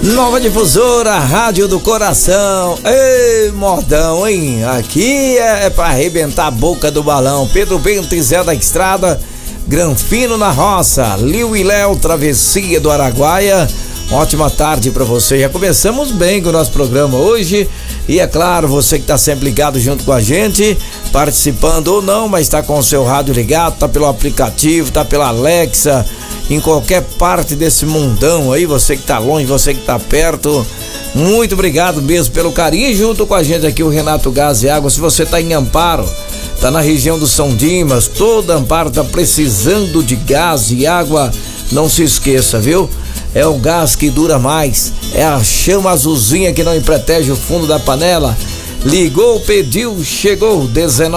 Nova Difusora, Rádio do Coração. Ei, modão, hein? Aqui é pra arrebentar a boca do balão. Pedro Bento e Zé da Estrada, Granfino na Roça, Liu e Léo, Travessia do Araguaia. Ótima tarde pra você. Já começamos bem com o nosso programa hoje. E é claro, você que tá sempre ligado junto com a gente, participando ou não, mas tá com o seu rádio ligado, tá pelo aplicativo, tá pela Alexa, em qualquer parte desse mundão aí, você que tá longe, você que tá perto, muito obrigado mesmo pelo carinho. E junto com a gente aqui o Renato Gás e Água. Se você tá em Amparo, tá na região do São Dimas, toda Amparo tá precisando de gás e água, não se esqueça, viu? É o gás que dura mais, é a chama azulzinha que não protege o fundo da panela. Ligou, pediu, chegou.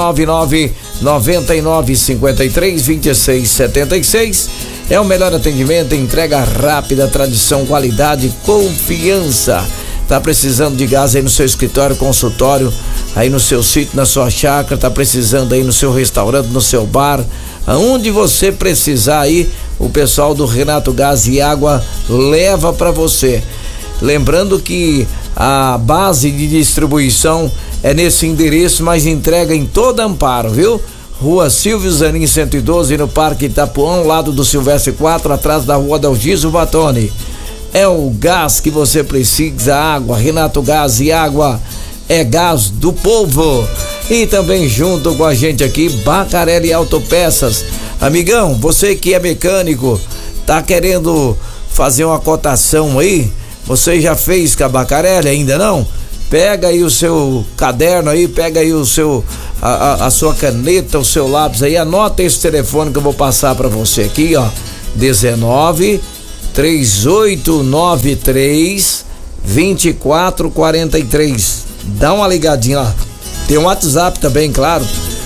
19999532676. É o melhor atendimento, entrega rápida, tradição, qualidade, confiança. Tá precisando de gás aí no seu escritório, consultório, aí no seu sítio, na sua chácara, tá precisando aí no seu restaurante, no seu bar, aonde você precisar aí, o pessoal do Renato Gás e Água leva para você. Lembrando que a base de distribuição é nesse endereço, mas entrega em toda Amparo, viu? Rua Silvio Zanin 112, no Parque Itapuã, ao lado do Silvestre 4, atrás da Rua Dalgiso Batoni. É o gás que você precisa, água. Renato Gás e Água é gás do povo. E também junto com a gente aqui, Bacarelli Autopeças. Amigão, você que é mecânico, tá querendo fazer uma cotação aí? Você já fez com a Bacarelli? Ainda não? Pega aí o seu caderno aí, pega aí o seu a sua caneta, o seu lápis aí, anota esse telefone que eu vou passar para você aqui, ó. 1938932443. Dá uma ligadinha lá. Tem um WhatsApp também, claro.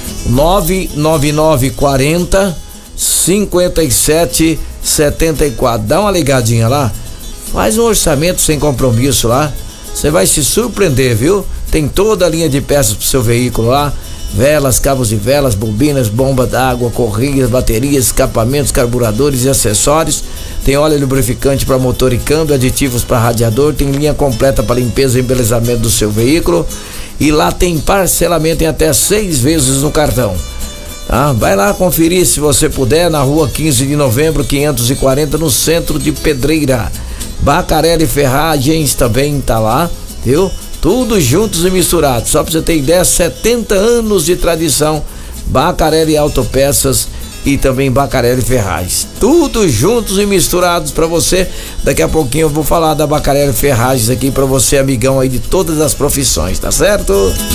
999405774. Dá uma ligadinha lá. Faz um orçamento sem compromisso lá. Você vai se surpreender, viu? Tem toda a linha de peças pro seu veículo lá. Velas, cabos de velas, bobinas, bomba d'água, correias, baterias, escapamentos, carburadores e acessórios. Tem óleo lubrificante para motor e câmbio, aditivos para radiador. Tem linha completa para limpeza e embelezamento do seu veículo. E lá tem parcelamento em até 6 vezes no cartão. Tá? Vai lá conferir se você puder, na rua 15 de novembro, 540, no centro de Pedreira. Bacarelli Ferragens também tá lá, viu? Tudo juntos e misturados. Só pra você ter ideia, 70 anos de tradição. Bacarelli Autopeças e também Bacarelli Ferragens. Tudo juntos e misturados pra você. Daqui a pouquinho eu vou falar da Bacarelli Ferragens aqui pra você, amigão aí de todas as profissões, tá certo?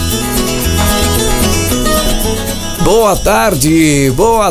Boa tarde,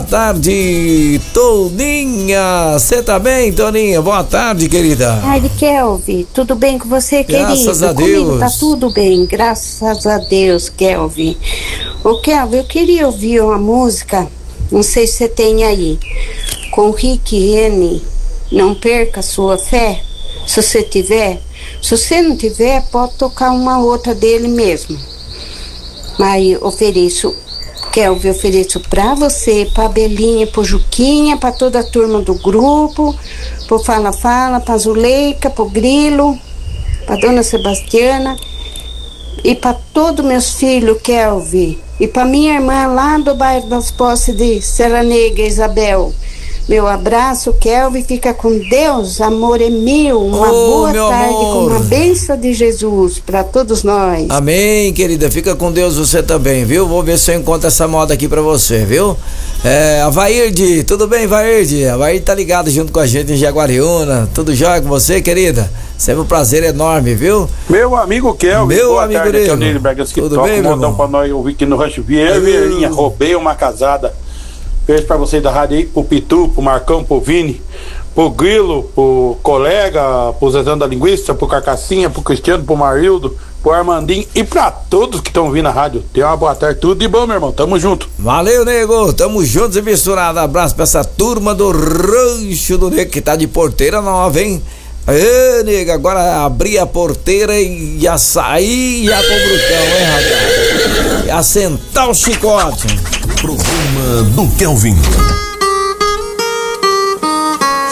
Toninha. Você tá bem, Toninha? Boa tarde, querida. Tarde, Kelvin. Tudo bem com você, querido? Graças a Deus. Comigo tá tudo bem, graças a Deus, Kelvin. Ô, Kelvin, eu queria ouvir uma música, não sei se você tem aí, com Rick Rennie, Não Perca Sua Fé, se você tiver. Se você não tiver, pode tocar uma outra dele mesmo. Mas ofereço, Kelvin, ofereço pra você, pra Belinha, pro Juquinha, pra toda a turma do grupo, pro Fala Fala, pra Zuleika, pro Grilo, pra Dona Sebastiana e pra todos meus filhos, Kelvin, e pra minha irmã lá do bairro das Posses de Serra Negra, Isabel. Meu abraço, Kelvin, fica com Deus, amor é meu, uma boa tarde, com uma bênção de Jesus para todos nós. Amém, querida, fica com Deus você também, viu? Vou ver se eu encontro essa moda aqui pra você, viu? A Vairde, tudo bem, Vairde? A Vairde tá ligada junto com a gente em Jaguariúna, tudo jóia com você, querida? Sempre um prazer enorme, viu? Meu amigo Kelvin, meu boa amigo tarde, aqui é o Nele Bragas que tudo toca bem, um montão pra nós ouvir aqui no Rancho Vieirinha, roubei uma casada. Beijo pra vocês da rádio aí, pro Pitu, pro Marcão, pro Vini, pro Grilo, pro colega, pro Zezão da Linguiça, pro Carcassinha, pro Cristiano, pro Marildo, pro Armandinho e pra todos que estão vindo na rádio. Tenha uma boa tarde, tudo de bom, meu irmão, tamo junto. Valeu, nego, tamo juntos e misturados. Abraço pra essa turma do Rancho do Nego que tá de porteira nova, hein? Ê, nego, agora abrir a porteira e já sair já com o brucão, hein, rapaz? E assentar o chicote. Programa do Kelvin.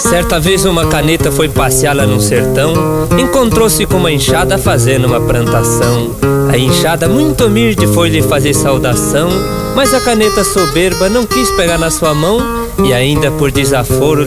Certa vez uma caneta foi passear lá no sertão, encontrou-se com uma enxada fazendo uma plantação. A enxada muito humilde foi lhe fazer saudação, mas a caneta soberba não quis pegar na sua mão e ainda por desaforo